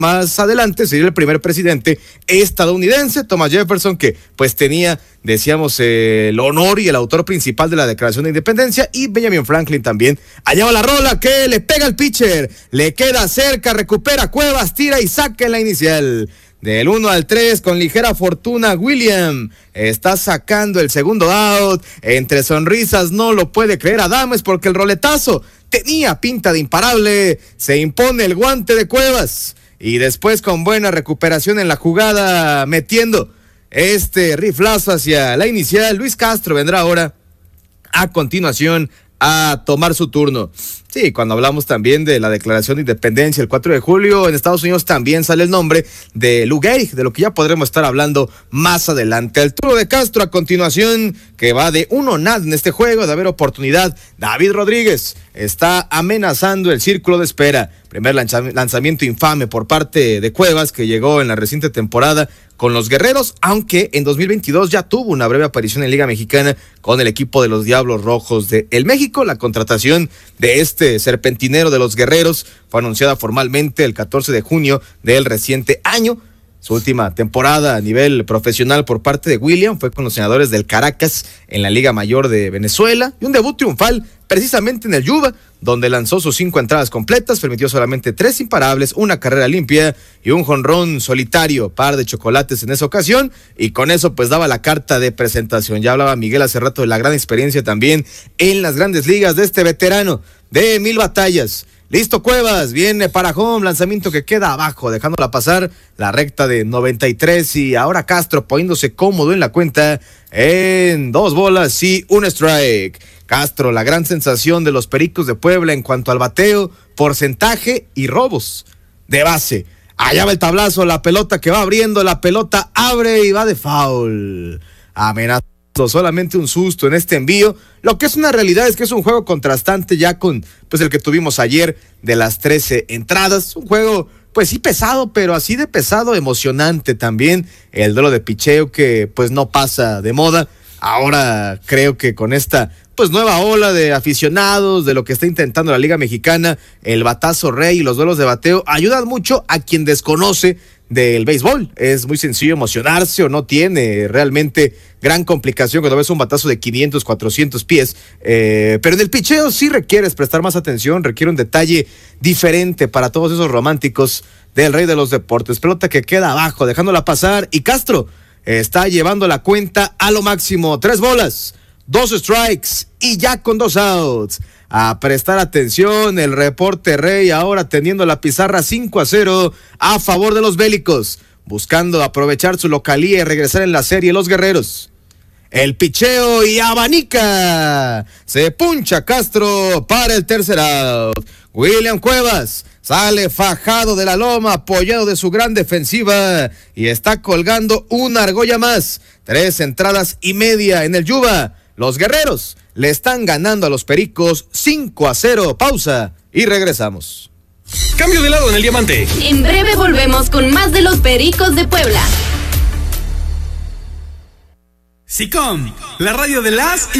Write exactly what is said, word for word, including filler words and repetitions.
más adelante sería el primer presidente estadounidense, Thomas Jefferson, que pues tenía, decíamos, eh, el honor y el autor principal de la Declaración de Independencia, y Benjamin Franklin también. Allá va la rola que le pega al pitcher, le queda cerca, recupera Cuevas, tira y saca en la inicial. Del uno al tres, con ligera fortuna, William está sacando el segundo out. Entre sonrisas, no lo puede creer Adames, porque el roletazo tenía pinta de imparable. Se impone el guante de Cuevas. Y después, con buena recuperación en la jugada, metiendo este riflazo hacia la inicial, Luis Castro vendrá ahora a continuación a tomar su turno. Sí, cuando hablamos también de la Declaración de Independencia el cuatro de julio, en Estados Unidos también sale el nombre de Lou Gehrig, de lo que ya podremos estar hablando más adelante. El turno de Castro a continuación, que va de uno nada en este juego, de haber oportunidad. David Rodríguez está amenazando el círculo de espera. Primer lanzamiento infame por parte de Cuevas, que llegó en la reciente temporada con los Guerreros, aunque en dos mil veintidós ya tuvo una breve aparición en Liga Mexicana con el equipo de los Diablos Rojos de el México. La contratación de este serpentinero de los Guerreros fue anunciada formalmente el catorce de junio del reciente año. Su última temporada a nivel profesional por parte de William fue con los Senadores del Caracas en la Liga Mayor de Venezuela, y un debut triunfal precisamente en el Yuba, donde lanzó sus cinco entradas completas, permitió solamente tres imparables, una carrera limpia y un jonrón solitario, par de chocolates en esa ocasión, y con eso pues daba la carta de presentación. Ya hablaba Miguel hace rato de la gran experiencia también en las grandes ligas de este veterano de mil batallas. Listo Cuevas, viene para home, lanzamiento que queda abajo, dejándola pasar la recta de noventa y tres, y ahora Castro poniéndose cómodo en la cuenta en dos bolas y un strike. Castro, la gran sensación de los Pericos de Puebla en cuanto al bateo, porcentaje y robos de base. Allá va el tablazo, la pelota que va abriendo, la pelota abre y va de foul. Amenaza. Solamente un susto en este envío. Lo que es una realidad es que es un juego contrastante ya con pues el que tuvimos ayer de las trece entradas. Un juego pues sí pesado, pero así de pesado, emocionante también. El duelo de picheo que pues no pasa de moda. Ahora creo que con esta pues nueva ola de aficionados, de lo que está intentando la Liga Mexicana, el batazo rey y los duelos de bateo ayudan mucho a quien desconoce del béisbol. Es muy sencillo emocionarse, o no tiene realmente gran complicación cuando ves un batazo de quinientos, cuatrocientos pies, eh, pero en el picheo sí requieres prestar más atención, requiere un detalle diferente para todos esos románticos del rey de los deportes. Pelota que queda abajo, dejándola pasar, y Castro está llevando la cuenta a lo máximo. Tres bolas, dos strikes y ya con dos outs. A prestar atención, el reporte rey ahora teniendo la pizarra cinco a cero a favor de los bélicos, buscando aprovechar su localía y regresar en la serie los Guerreros. El picheo y abanica. Se puncha Castro para el tercer out. William Cuevas sale fajado de la loma, apoyado de su gran defensiva, y está colgando una argolla más. Tres entradas y media en el Yuba. Los Guerreros le están ganando a los Pericos cinco a cero. Pausa y regresamos. Cambio de lado en el diamante. En breve volvemos con más de los Pericos de Puebla. SICOM, la radio de las